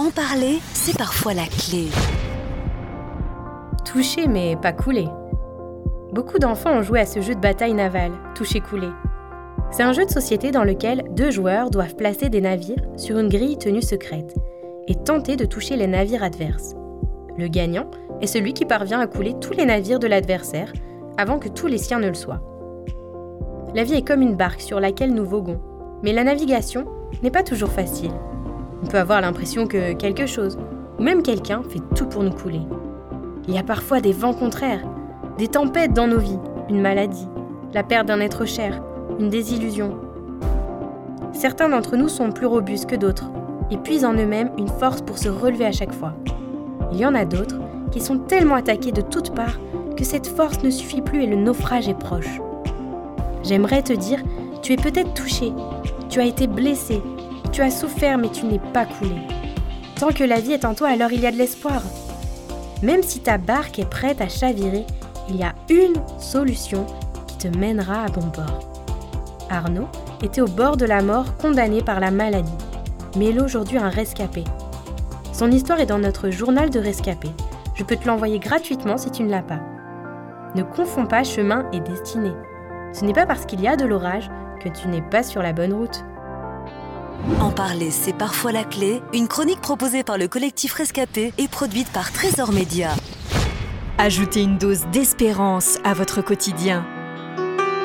En parler, c'est parfois la clé. Toucher mais pas couler. Beaucoup d'enfants ont joué à ce jeu de bataille navale, toucher-couler. C'est un jeu de société dans lequel 2 joueurs doivent placer des navires sur une grille tenue secrète et tenter de toucher les navires adverses. Le gagnant est celui qui parvient à couler tous les navires de l'adversaire avant que tous les siens ne le soient. La vie est comme une barque sur laquelle nous voguons, mais la navigation n'est pas toujours facile. On peut avoir l'impression que quelque chose, ou même quelqu'un, fait tout pour nous couler. Il y a parfois des vents contraires, des tempêtes dans nos vies, une maladie, la perte d'un être cher, une désillusion. Certains d'entre nous sont plus robustes que d'autres et puisent en eux-mêmes une force pour se relever à chaque fois. Il y en a d'autres qui sont tellement attaqués de toutes parts que cette force ne suffit plus et le naufrage est proche. J'aimerais te dire, tu es peut-être touché, tu as été blessé, tu as souffert mais tu n'es pas coulé. Tant que la vie est en toi, alors il y a de l'espoir. Même si ta barque est prête à chavirer, il y a une solution qui te mènera à bon port. Arnaud était au bord de la mort, condamné par la maladie, mais il est aujourd'hui un rescapé. Son histoire est dans notre journal de rescapé. Je peux te l'envoyer gratuitement si tu ne l'as pas. Ne confonds pas chemin et destinée. Ce n'est pas parce qu'il y a de l'orage que tu n'es pas sur la bonne route. En parler, c'est parfois la clé. Une chronique proposée par le collectif Rescapé et produite par Trésor Média. Ajoutez une dose d'espérance à votre quotidien.